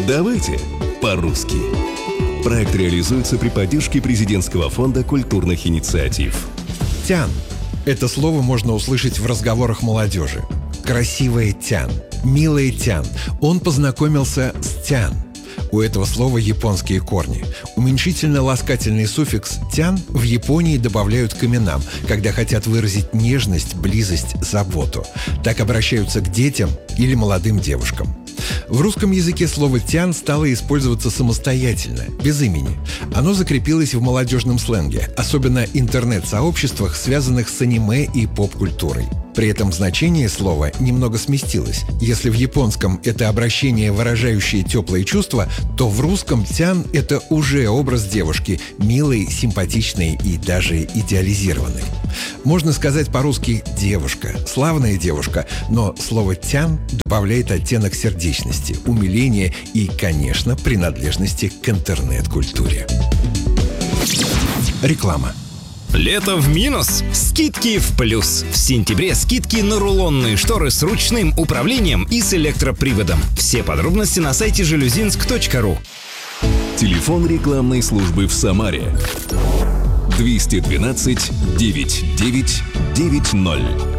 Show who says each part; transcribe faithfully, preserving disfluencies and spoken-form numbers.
Speaker 1: Давайте по-русски. Проект реализуется при поддержке Президентского фонда культурных инициатив.
Speaker 2: Тян. Это слово можно услышать в разговорах молодежи. Красивая Тян, милая Тян. Он познакомился с Тян. У этого слова японские корни. Уменьшительно-ласкательный суффикс «тян» в Японии добавляют к именам, когда хотят выразить нежность, близость, заботу. Так обращаются к детям или молодым девушкам. В русском языке слово «тян» стало использоваться самостоятельно, без имени. Оно закрепилось в молодежном сленге, особенно интернет-сообществах, связанных с аниме и поп-культурой. При этом значение слова немного сместилось. Если в японском это обращение, выражающее теплые чувства, то в русском «тян» — это уже образ девушки, милой, симпатичной и даже идеализированной. Можно сказать по-русски «девушка», «славная девушка», но слово «тян» добавляет оттенок сердечности, умиления и, конечно, принадлежности к интернет-культуре. Реклама.
Speaker 3: Лето в минус, скидки в плюс. В сентябре скидки на рулонные шторы с ручным управлением и с электроприводом. Все подробности на сайте жалюзинск точка ру.
Speaker 1: Телефон рекламной службы в Самаре. двести двенадцать девятьсот девять девять ноль.